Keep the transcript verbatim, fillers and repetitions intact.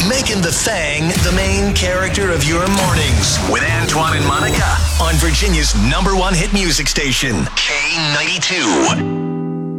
Making the Thang the main character of your mornings with Antoine and Monica on Virginia's number one hit music station, K ninety-two.